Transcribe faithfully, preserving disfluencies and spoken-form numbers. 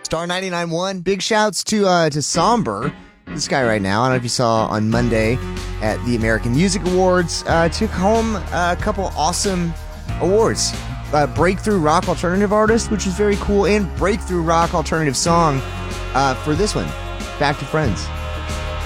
Star ninety-nine point one. Big shouts to uh, to Somber, this guy right now. I don't know if you saw on Monday at the American Music Awards. Uh, took home a couple awesome awards. Uh, Breakthrough Rock Alternative Artist, which is very cool, and Breakthrough Rock Alternative Song uh, for this one, Back to Friends.